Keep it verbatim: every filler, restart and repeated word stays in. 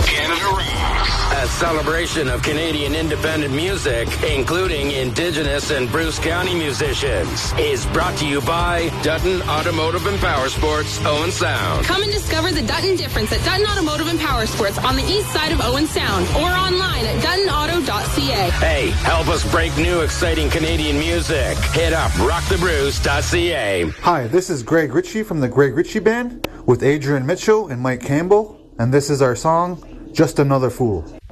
Canada Rocks. A celebration of Canadian independent music, including Indigenous and Bruce County musicians, is brought to you by Dutton Automotive and Power Sports, Owen Sound. Come and discover the Dutton difference at Dutton Automotive and Power Sports on the east side of Owen Sound or online at dutton auto dot c a. Hey, help us break new exciting Canadian music. Hit up rock the bruce dot c a. Hi, this is Greg Ritchie from the Greg Ritchie Band with Adrian Mitchell and Mike Campbell, and this is our song, Just Another Fool.